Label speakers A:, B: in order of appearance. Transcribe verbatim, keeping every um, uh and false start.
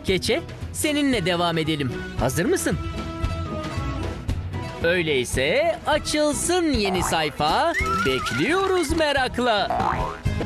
A: Keçe, seninle devam edelim. Hazır mısın? Öyleyse açılsın yeni sayfa. Bekliyoruz merakla.